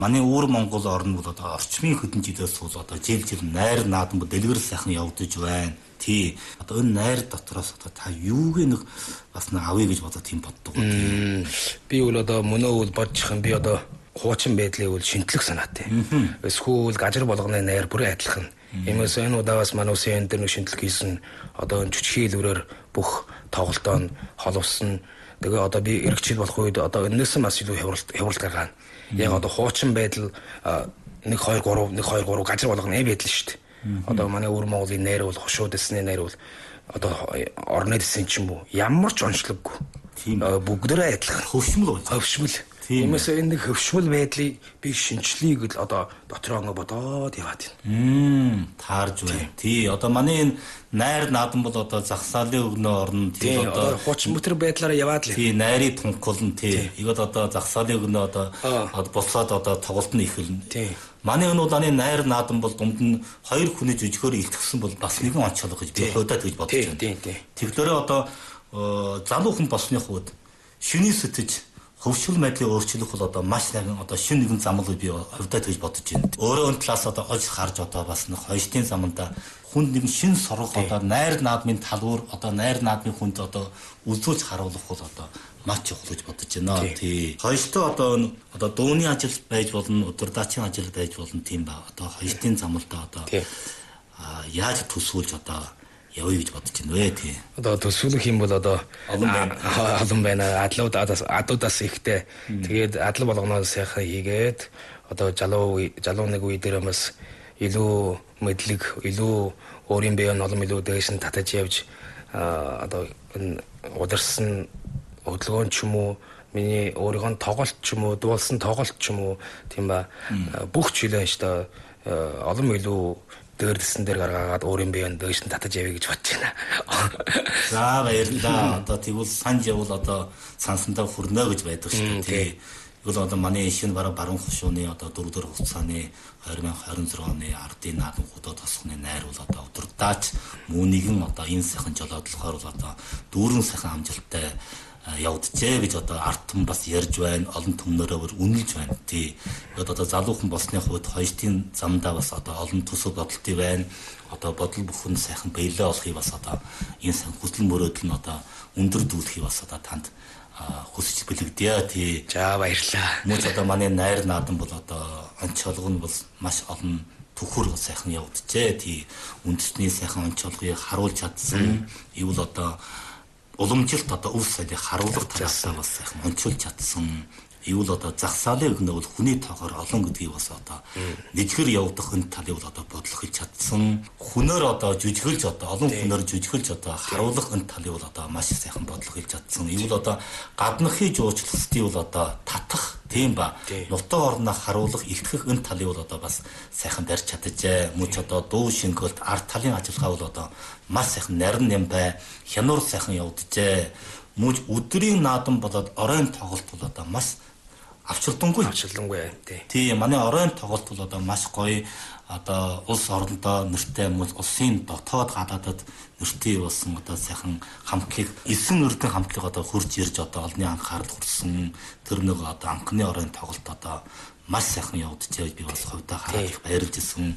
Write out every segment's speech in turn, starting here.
Манай өвөр Монгол орн бол одоо орчмын хөдөлмөрөөс бол одоо жил найр наадам дэлгэр сайхан явагдаж байна. Тий. Одоо энэ найр дотроос одоо та юуг нэг бас нэг авъя гэж бодоод тийм боддог уу? Би бол одоо мөнөө үл бодчих юм би одоо хуучин байдлыг үл шинтлэх санаатай. Эсвэл гажир болгоны найр бүрэн адилхан. Иймээс энэ удаагаас манай улсын энэ шинтлэх хийсэн одоо жүжигчийн хэлбэрээр бүх тоглолтоо холовсон. Тэгээ одоо би эргэжил болох үед одоо энэс нь бас илүү хявралт гаргана. Яг одоо хуучин байдал 1 2 3 гажир болгоны байдал шүү дээ. Одоо манай өвөр Монголын найр бол хошууд эсний найр бол одоо орны дэсэн ч юм уу ямар ч онцлоггүй. Бүгдээрээ адилхан хөвшмөл. Тиймээс энэ нэг хөвшмөл байдлыг би шинчлэе гэж одоо дотроо ингэ бодоод яваад байна. Таарж байна. Тий, одоо манай энэ найр наадам бол одоо загсаалын өгнөө орно. Тий, одоо хуучин мөтөр байдлаараа яваад л. Тий, найрын тунхаглан тий. Игэл одоо загсаалын өгнөө одоо буцаад одоо тоглолт нь эхэлнэ. Тий. Манай энэ удааны найр наадам бол дунд нь 2 хүний жүжигөөр илтгэсэн бол бас нэгэн онцлог гэж би хойдоод гэж бодож байна. Тэгэхээр одоо залуу хүн болсны хувьд шүний сэтэж хөвшил байдлыг өөрчлөх бол одоо маш нэгэн одоо шин нэгэн зам л би хөвдөөд гэж бодож байна. Өөрөө энэ талаас одоо хож харж одоо бас нэг хойштын заманда хүнд нэгэн шин сурах одоо найр наадмын талбар одоо найр наадмын хүнд одоо үзүүлж харуулах бол одоо маш чухал гэж бодож байна. Тий. Хойштоо одоо дууны ажил байж болно, удирдаачийн ажил байж болно тийм ба. Одоо хойштын замлдаа одоо яаж төсөөлж одоо явъя гэж бодож байна вэ тий. Одоо төсөөлөх юм бол одоо олон байна. Адлуудаас ихтэй. Тэгээд адал болгоноос сайхан хийгээд одоо залуу нэг үе дээр бас илүү мэдлэг, илүү өөрийн биеийн олон илүү дээш нь татаж явж одоо удирсан хөдөлгөөн ч юм уу миний өөрийнхөө тоглолт ч юм уу дуулсан тоглолт ч юм уу тийм ба бүх жилэн шүү дээ олон илүү дээрсэн дээр гаргаад өөрийн биеийн дээш нь татаж явъя гэж бодож байна. За баярлалаа. Одоо тэгвэл санаж явал одоо сансандаа хүрнэ гэж байдаг шүү дээ. Тэгвэл одоо манай шинэ баруун хошууны одоо 4 дэх хугацааны 2026 оны ардын наадам худал тосхны найр бол одоо удирдаач мөнийгэн одоо энэ сайхан жолоодлохоор бол одоо дүүрэн сайхан амжилттай явдажээ гэж одоо ард түмэн бас ярьж байна. Олон түмнөрөөр үнэлж байна. Тий. Одоо залуухан болсны хувьд хойштын замдаа бас одоо олон төсөв бодолтой байна. Одоо бодол бүхэн сайхан баялаа болохыг бас одоо энэ сайхан хүсэл мөрөөдөл нь одоо өндөр дүүлэхийг бас одоо танд хүсэж бэлэгдэе. Тий. За баярлалаа. Мөн одоо манай найр наадам бол одоо онцлог нь бол маш олон төхөр сайхан явдажээ. Тий. Үндэсний сайхан онцлогыг харуулж чадсан. Ивэл одоо уламжилт одоо өв салыг харуулах талаасаа бас сайхан онцлж чадсан. Ивэл одоо загсаалын өгнөө бол хүний тоогоор олон гэдгийг бас одоо нэжгэр явагдах энэ талыг бол одоо бодлохж чадсан. Хүнээр одоо жүжиглж одоо олон хүнээр жүжиглж одоо харуулах энэ талыг бол одоо маш сайхан бодлохж чадсан. Ивэл одоо гаднахыг жуулчлахстыг бол одоо татах тийм ба нутаг орноо харуулах илтгэх энэ талыг бол одоо бас сайхан барьж чадажээ. Мөн ч одоо дуу шингэлт арт талын ажиллагаа бол одоо маш сайхан нарийн юм бай хянуур сайхан явдажээ. Мөн өдрийн наадам болоод оройн тоглолт бол одоо маш авчирдангүй тий. Манай оройн тоглолт бол одоо маш гоё одоо улс орондоо нэртэй улсын дотоод гадаадад нэртэй болсон одоо сайхан хамтлагийг 9 өрдөн хамтлаг одоо хурж ирж одоо олонний анхаарал хүрсэн тэр нэг одоо анхны оройн тоглолт одоо маш сайхан явдажээ би бас хувьдаа хараад их баярлж ирсэн.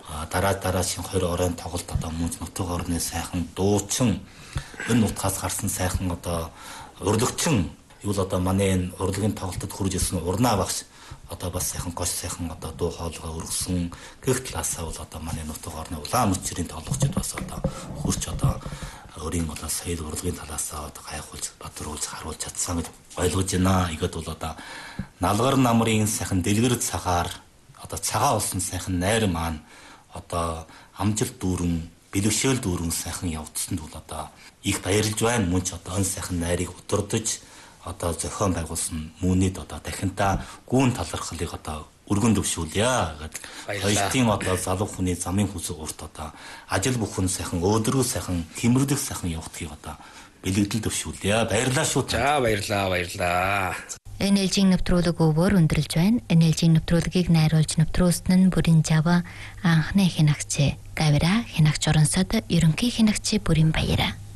Дараа шин 20 оройн тоглолт одоо мөн нутаг орны сайхан дуучин энэ нутгаас гарсан сайхан одоо урлагчин юу л одоо манай энэ урлагийн тоглолтод хүрж ирсэн урнаа багш одоо бас сайхан гош сайхан одоо дуу хоолойгоо өргөсөн гэх талаасаа бол одоо манай нутаг орны улаан мөчрийн тоглогчид бас одоо хурч одоо өөрийн одоо соёл урлагийн талаасаа одоо гайхуулж бадруулж харуулж чадсан гэж ойлгож байна. Игэд бол одоо налгар намрын сайхан дэлгэр цагаар одоо цагаа болсон сайхан найр маань одоо амжилт дүүрэн бэлгшээл дүүрэн сайхан явдсанд бол одоо их баярлж байна. Мөн ч одоо энэ сайхан найрыг удирдах одоо зохион байгуулсан мөнийд одоо дахинтаа гүн талархлыг одоо өргөн дэвшүүлье гэдэг. Хоёртын одоо залуу хүний замын хүсэг урт одоо ажил бүхэн сайхан өөдрөө сайхан хэмрэдэх сайхан явуулахыг одоо бэлэгдэл дэвшүүлье. Баярлалаа шүү. За баярлалаа. NLG-ийн нэвтрүүлэг өвөр өндөрлж байна. NLG-ийн нэвтрүүлгийг найруулж нэвтрүүлсэн нь бүрийн Жава анхны хянагч Гавира хянагч Оронсод ерөнхий хянагч Бүрийн Баяра.